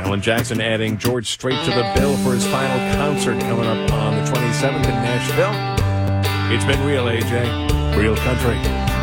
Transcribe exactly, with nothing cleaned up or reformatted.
Alan Jackson adding George Strait to the bill for his final concert coming up on the twenty-seventh in Nashville. It's been real, A J. Real country.